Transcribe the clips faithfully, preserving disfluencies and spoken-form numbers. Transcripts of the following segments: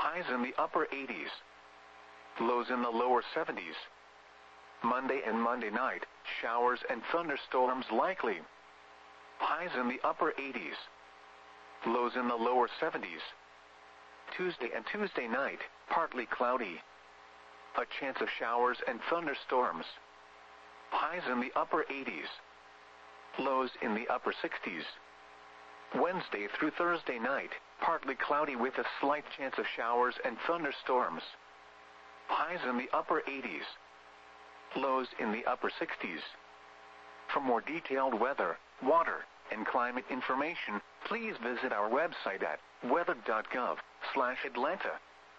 Highs in the upper eighties. Lows in the lower seventies. Monday and Monday night, showers and thunderstorms likely. Highs in the upper eighties. Lows in the lower seventies. Tuesday and Tuesday night, partly cloudy. A chance of showers and thunderstorms. Highs in the upper eighties. Lows in the upper sixties. Wednesday through Thursday night, partly cloudy with a slight chance of showers and thunderstorms. Highs in the upper eighties. Lows in the upper sixties. For more detailed weather, water, and climate information, please visit our website at weather dot gov slash Atlanta.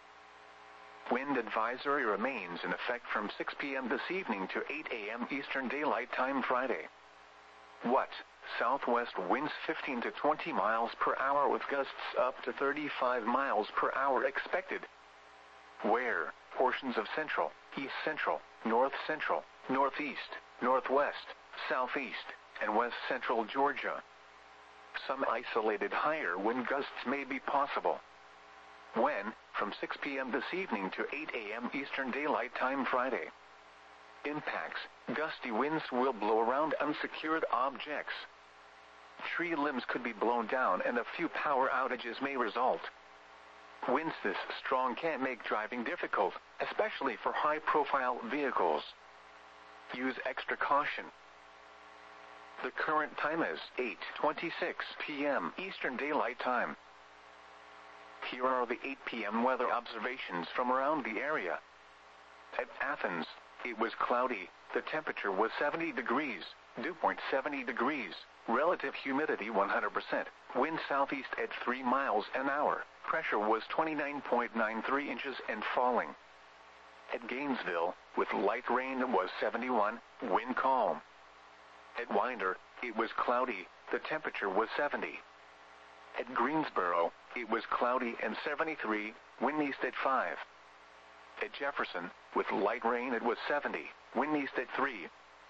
Wind advisory remains in effect from six p m this evening to eight a m Eastern Daylight Time Friday. What? Southwest winds fifteen to twenty miles per hour with gusts up to thirty-five miles per hour expected. Where? Portions of central, east central, north central, northeast, northwest, southeast, and west central Georgia. Some isolated higher wind gusts may be possible. When? From six p m this evening to eight a m Eastern Daylight Time Friday. Impacts: gusty winds will blow around unsecured objects. Tree limbs could be blown down and a few power outages may result. Winds this strong can make driving difficult, especially for high-profile vehicles. Use extra caution. The current time is eight twenty-six p m Eastern Daylight Time. Here are the eight p m weather observations from around the area. At Athens, it was cloudy, the temperature was seventy degrees, dew point seventy degrees, relative humidity one hundred percent, wind southeast at three miles an hour, pressure was twenty-nine point nine three inches and falling. At Gainesville, with light rain was seventy-one, wind calm. At Winder, it was cloudy, the temperature was seventy. At Greensboro, it was cloudy and seventy-three, wind east at five. At Jefferson, with light rain it was seventy, wind east at three.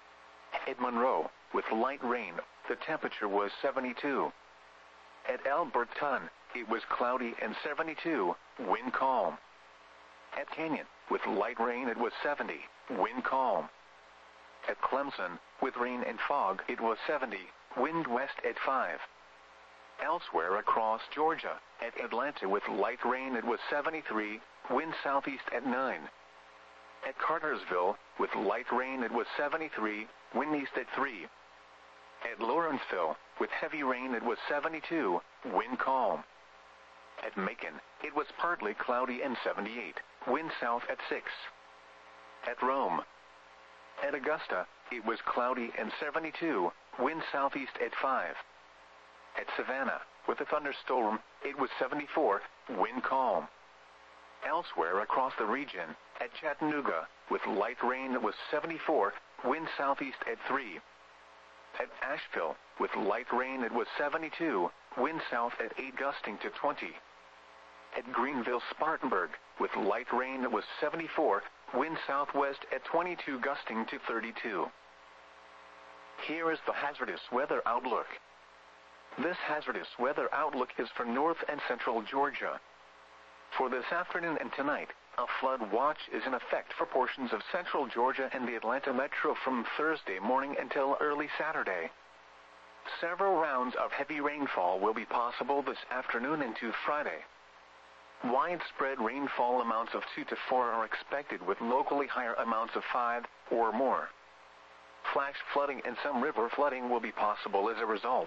At Monroe, with light rain, the temperature was seventy-two. At Alberton, it was cloudy and seventy-two, wind calm. At Canyon, with light rain it was seventy, wind calm. At Clemson, with rain and fog it was seventy, wind west at five. Elsewhere across Georgia, at Atlanta with light rain it was seventy-three, wind southeast at nine. At Cartersville, with light rain it was seventy-three, wind east at three. At Lawrenceville, with heavy rain it was seventy-two, wind calm. At Macon, it was partly cloudy and seventy-eight, wind south at six. At Rome. At Augusta, it was cloudy and seventy-two, wind southeast at five. At Savannah, with a thunderstorm, it was seventy-four, wind calm. Elsewhere across the region, at Chattanooga, with light rain it was seventy-four, wind southeast at three. At Asheville, with light rain it was seventy-two, wind south at eight gusting to twenty. At Greenville-Spartanburg, with light rain it was seventy-four, wind southwest at twenty-two gusting to thirty-two. Here is the hazardous weather outlook. This hazardous weather outlook is for north and central Georgia. For this afternoon and tonight, a flood watch is in effect for portions of central Georgia and the Atlanta metro from Thursday morning until early Saturday. Several rounds of heavy rainfall will be possible this afternoon into Friday. Widespread rainfall amounts of two to four are expected with locally higher amounts of five or more. Flash flooding and some river flooding will be possible as a result.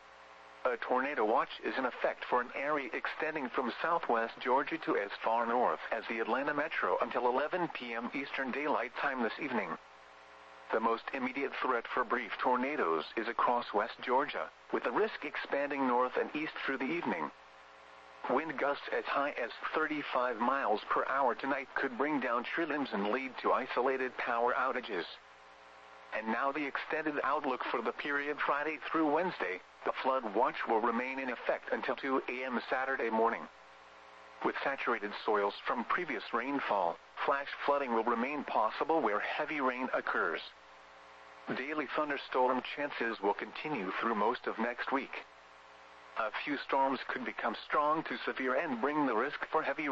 A tornado watch is in effect for an area extending from southwest Georgia to as far north as the Atlanta metro until eleven p m Eastern Daylight Time this evening. The most immediate threat for brief tornadoes is across West Georgia, with the risk expanding north and east through the evening. Wind gusts as high as thirty-five miles per hour tonight could bring down tree limbs and lead to isolated power outages. And now the extended outlook for the period Friday through Wednesday. The flood watch will remain in effect until two a m Saturday morning. With saturated soils from previous rainfall, flash flooding will remain possible where heavy rain occurs. Daily thunderstorm chances will continue through most of next week. A few storms could become strong to severe and bring the risk for heavy